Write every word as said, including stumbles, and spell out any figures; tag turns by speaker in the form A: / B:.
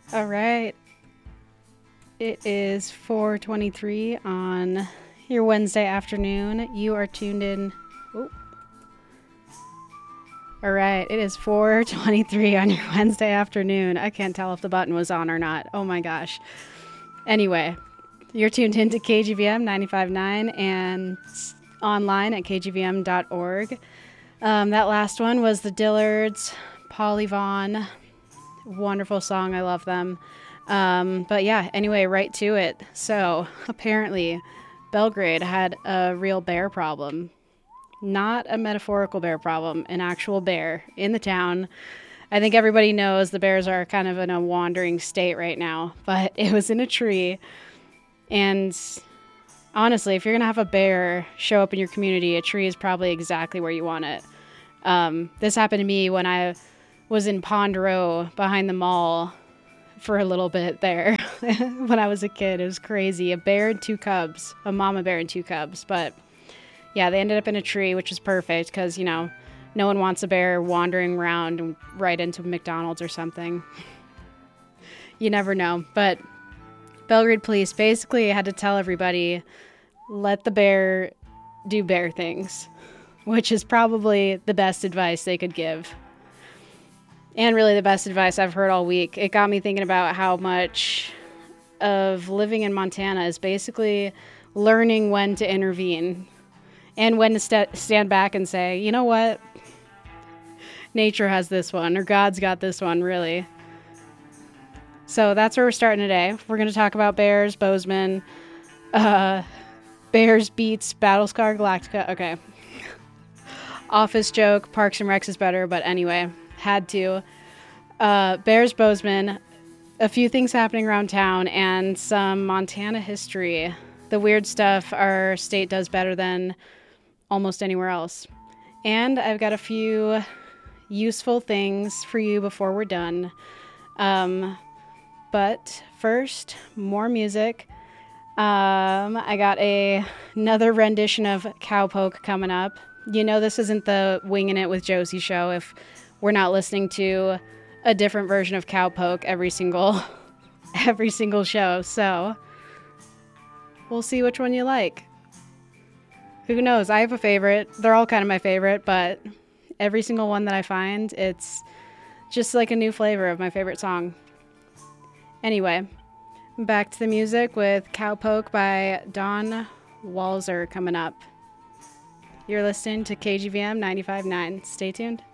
A: All right. It is four twenty-three on your Wednesday afternoon. You are tuned in. Oh. All right. It is four twenty-three on your Wednesday afternoon. I can't tell if the button was on or not. Oh my gosh. Anyway, you're tuned into K G V M ninety-five point nine and online at k g v m dot org. Um, that last one was the Dillards, Polly Vaughn. Wonderful song. I love them. Um, but yeah, anyway, right to it. So apparently Belgrade had a real bear problem. Not a metaphorical bear problem, an actual bear in the town. I think everybody knows the bears are kind of in a wandering state right now, but it was in a tree. And honestly, if you're going to have a bear show up in your community, a tree is probably exactly where you want it. Um, this happened to me when I was in Pond Row behind the mall for a little bit there when I was a kid. It was crazy. A bear and two cubs, a mama bear and two cubs. But yeah, they ended up in a tree, which is perfect because, you know, no one wants a bear wandering around right into McDonald's or something. You never know. But Belgrade police basically had to tell everybody, let the bear do bear things, which is probably the best advice they could give. And really the best advice I've heard all week. It got me thinking about how much of living in Montana is basically learning when to intervene and when to st- stand back and say, you know what? Nature has this one, or God's got this one, really. So that's where we're starting today. We're going to talk about Bears, Bozeman, uh, Bears beats Battlescar Galactica. Okay. Office joke, Parks and Recs is better, but anyway. Had to. Uh, Bears, Bozeman, a few things happening around town, and some Montana history. The weird stuff our state does better than almost anywhere else. And I've got a few useful things for you before we're done. Um, but first, more music. Um, I got a another rendition of Cowpoke coming up. You know this isn't the Winging It with Josie show if we're not listening to a different version of Cowpoke every single every single show. So we'll see which one you like. Who knows? I have a favorite. They're all kind of my favorite, but every single one that I find, it's just like a new flavor of my favorite song. Anyway, back to the music with Cowpoke by Don Walzer coming up. You're listening to K G V M ninety-five point nine. Stay tuned.